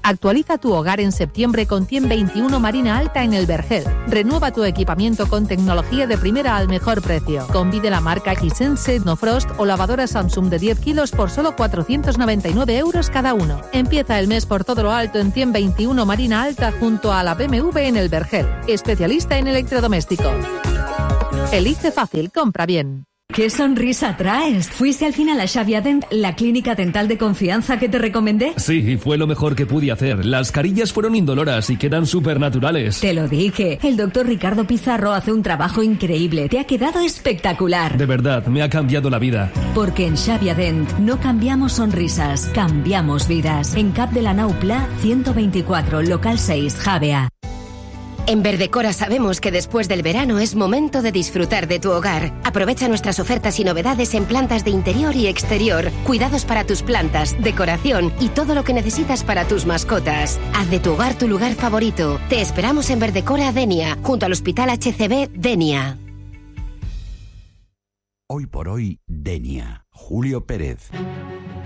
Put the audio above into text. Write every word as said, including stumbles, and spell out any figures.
Actualiza tu hogar en septiembre con ciento veintiuno Marina Alta en el Vergel. Renueva tu equipamiento con tecnología de primera al mejor precio. Convide la marca Hisense, No Frost o lavadora Samsung de diez kilos por solo cuatrocientos noventa y nueve euros cada uno. Empieza el mes por todo lo alto en ciento veintiuno Marina Alta junto a la B M W en el Vergel. Especialista en electrodomésticos. Elige fácil, compra bien. ¡Qué sonrisa traes! ¿Fuiste al final a Xavia Dent, la clínica dental de confianza que te recomendé? Sí, fue lo mejor que pude hacer. Las carillas fueron indoloras y quedan súper naturales. Te lo dije. El doctor Ricardo Pizarro hace un trabajo increíble. Te ha quedado espectacular. De verdad, me ha cambiado la vida. Porque en Xavia Dent no cambiamos sonrisas, cambiamos vidas. En Cap de la Nau Pla, ciento veinticuatro, local seis, Javea. En Verdecora sabemos que después del verano es momento de disfrutar de tu hogar. Aprovecha nuestras ofertas y novedades en plantas de interior y exterior, cuidados para tus plantas, decoración y todo lo que necesitas para tus mascotas. Haz de tu hogar tu lugar favorito. Te esperamos en Verdecora Denia, junto al Hospital H C B Denia. Hoy por hoy, Denia. Julio Pérez.